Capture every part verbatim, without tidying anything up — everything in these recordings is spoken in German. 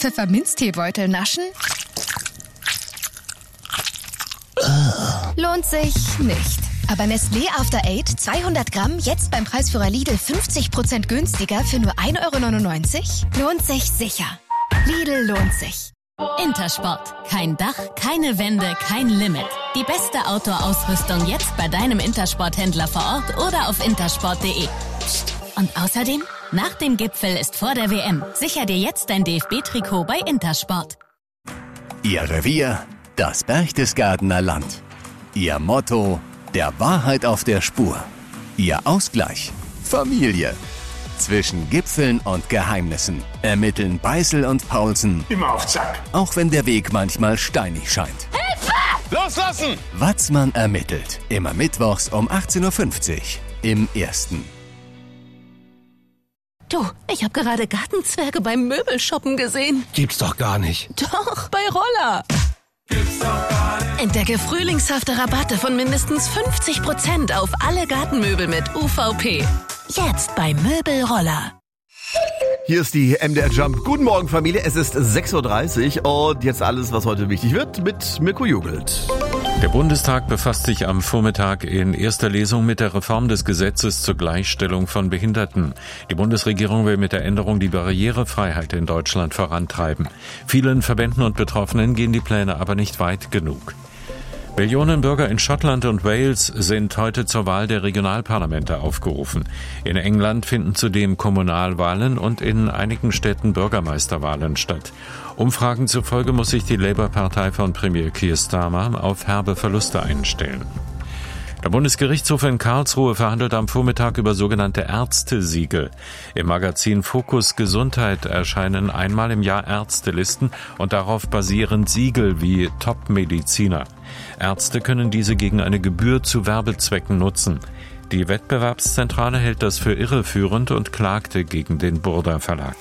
Pfefferminzteebeutel naschen? Lohnt sich nicht. Aber Nestlé After Eight zweihundert Gramm jetzt beim Preisführer Lidl fünfzig Prozent günstiger für nur ein Euro neunundneunzig? Lohnt sich sicher. Lidl lohnt sich. Intersport. Kein Dach, keine Wände, kein Limit. Die beste Outdoor-Ausrüstung jetzt bei deinem Intersport-Händler vor Ort oder auf intersport punkt de. Psst. Und außerdem, nach dem Gipfel ist vor der W M. Sicher dir jetzt dein D F B-Trikot bei Intersport. Ihr Revier, das Berchtesgadener Land. Ihr Motto, der Wahrheit auf der Spur. Ihr Ausgleich, Familie. Zwischen Gipfeln und Geheimnissen ermitteln Beißel und Paulsen. Immer auf Zack. Auch wenn der Weg manchmal steinig scheint. Hilfe! Loslassen! Watzmann ermittelt. Immer mittwochs um achtzehn Uhr fünfzig im Ersten. Du, ich habe gerade Gartenzwerge beim Möbelshoppen gesehen. Gibt's doch gar nicht. Doch, bei Roller. Gibt's doch gar nicht. Entdecke frühlingshafte Rabatte von mindestens fünfzig Prozent auf alle Gartenmöbel mit U V P. Jetzt bei Möbelroller. Hier ist die M D R Jump. Guten Morgen, Familie. Es ist sechs Uhr dreißig und jetzt alles, was heute wichtig wird, mit Mirko Jugelt. Der Bundestag befasst sich am Vormittag in erster Lesung mit der Reform des Gesetzes zur Gleichstellung von Behinderten. Die Bundesregierung will mit der Änderung die Barrierefreiheit in Deutschland vorantreiben. Vielen Verbänden und Betroffenen gehen die Pläne aber nicht weit genug. Millionen Bürger in Schottland und Wales sind heute zur Wahl der Regionalparlamente aufgerufen. In England finden zudem Kommunalwahlen und in einigen Städten Bürgermeisterwahlen statt. Umfragen zufolge muss sich die Labour-Partei von Premier Keir Starmer auf herbe Verluste einstellen. Der Bundesgerichtshof in Karlsruhe verhandelt am Vormittag über sogenannte Ärztesiegel. Im Magazin Fokus Gesundheit erscheinen einmal im Jahr Ärztelisten und darauf basierend Siegel wie Top-Mediziner. Ärzte können diese gegen eine Gebühr zu Werbezwecken nutzen. Die Wettbewerbszentrale hält das für irreführend und klagte gegen den Burda Verlag.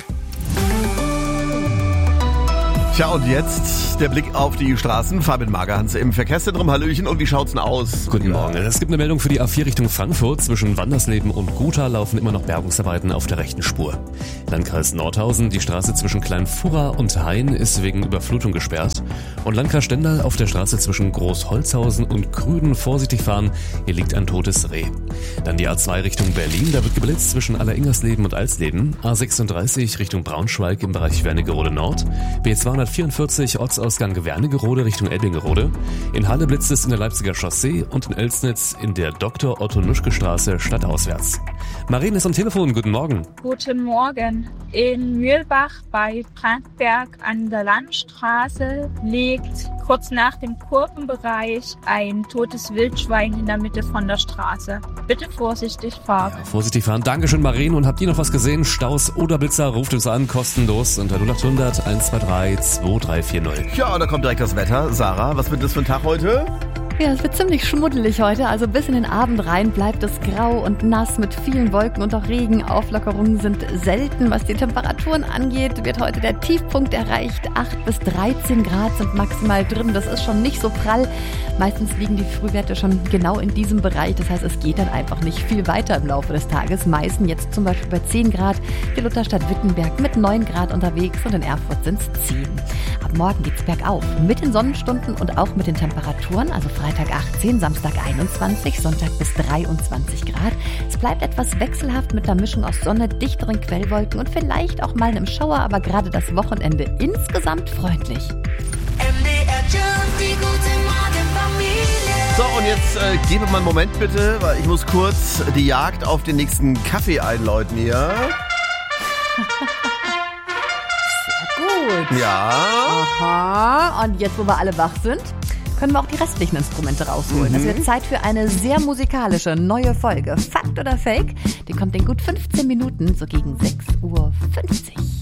Tja, und jetzt der Blick auf die Straßen. Fabian Magerhans im Verkehrszentrum. Hallöchen, und wie schaut's denn aus? Guten Morgen. Es gibt eine Meldung für die A vier Richtung Frankfurt. Zwischen Wandersleben und Gotha laufen immer noch Bergungsarbeiten auf der rechten Spur. Landkreis Nordhausen, die Straße zwischen Kleinfurra und Hain ist wegen Überflutung gesperrt. Und Landkreis Stendal auf der Straße zwischen Großholzhausen und Krüden vorsichtig fahren. Hier liegt ein totes Reh. Dann die A zwei Richtung Berlin. Da wird geblitzt zwischen Alleringersleben und Alsleben. A sechsunddreißig Richtung Braunschweig im Bereich Wernigerode Nord. B zweihundertvierundvierzig Ortsausgang Wernigerode Richtung Ebbingerode. In Halle blitzt es in der Leipziger Chaussee und in Elsnitz in der Doktor Otto Nuschke Straße stadtauswärts. Marien ist am Telefon. Guten Morgen. Guten Morgen. In Mühlbach bei Brandberg an der Landstraße liegt kurz nach dem Kurvenbereich ein totes Wildschwein in der Mitte von der Straße. Bitte vorsichtig fahren. Ja, vorsichtig fahren. Dankeschön, Marien. Und habt ihr noch was gesehen? Staus oder Blitzer? Ruft uns an, kostenlos unter null acht hundert eins zwei drei zwei drei vier null. Ja, und da kommt direkt das Wetter. Sarah, was wird das für ein Tag heute? Ja, es wird ziemlich schmuddelig heute, also bis in den Abend rein bleibt es grau und nass mit vielen Wolken und auch Regen. Auflockerungen sind selten. Was die Temperaturen angeht, wird heute der Tiefpunkt erreicht. acht bis dreizehn Grad sind maximal drin, das ist schon nicht so prall. Meistens liegen die Frühwerte schon genau in diesem Bereich, das heißt, es geht dann einfach nicht viel weiter im Laufe des Tages. Meißen jetzt zum Beispiel bei zehn Grad, die Lutherstadt Wittenberg mit neun Grad unterwegs und in Erfurt sind es zehn. Ab morgen geht's bergauf mit den Sonnenstunden und auch mit den Temperaturen, also Freitag achtzehn, Samstag einundzwanzig, Sonntag bis dreiundzwanzig Grad. Es bleibt etwas wechselhaft mit einer Mischung aus Sonne, dichteren Quellwolken und vielleicht auch mal einem Schauer, aber gerade das Wochenende insgesamt freundlich. M D R Jump, die gute Morgenfamilie. So, und jetzt äh, gebe mal einen Moment bitte, weil ich muss kurz die Jagd auf den nächsten Kaffee einläuten hier. Gut. Ja. Aha. Und jetzt, wo wir alle wach sind, können wir auch die restlichen Instrumente rausholen. Mhm. Es wird Zeit für eine sehr musikalische neue Folge. Fakt oder Fake? Die kommt in gut fünfzehn Minuten, so gegen sechs Uhr fünfzig.